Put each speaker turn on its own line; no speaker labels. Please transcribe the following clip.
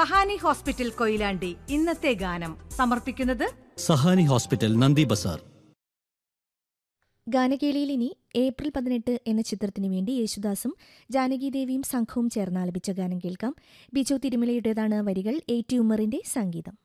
Sahani hospital Koyilandy ഇന്നത്തെ ഗാനം സമർപ്പിക്കുന്നത്
സഹാനി ഹോസ്പിറ്റൽ നന്ദി ബസാർ.
ഗാനകേളിയിൽ ഇനി ഏപ്രിൽ 18 എന്ന ചിത്രത്തിനു വേണ്ടി യേശുദാസും ജാനകിദേവിയും സംഘവും ചേർന്നാലപിച്ച ഗാനം കേൾക്കാം. ബിജു തിരുമലയുടേതാണ് വരികൾ, എ ടി ഉമ്മറിന്റെ സംഗീതം.